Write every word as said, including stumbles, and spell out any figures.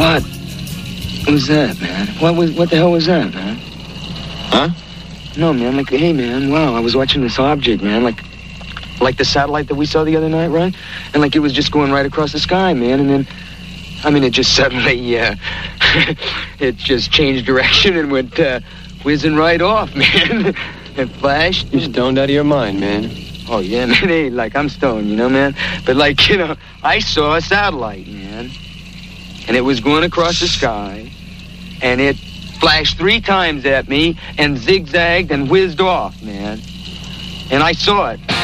What? What was that, man? What was? What the hell was that, man? Huh? No, man. Like, hey, man. Wow, I was watching this object, man. Like, like the satellite that we saw the other night, right? And like it was just going right across the sky, man. And then, I mean, it just suddenly, uh, it just changed direction and went uh, whizzing right off, man. It flashed. You're stoned out of your mind, man. Oh, yeah, man. Hey, like, I'm stoned, you know, man? But, like, you know, I saw a satellite, man. And it was going across the sky. And it flashed three times at me and zigzagged and whizzed off, man. And I saw it.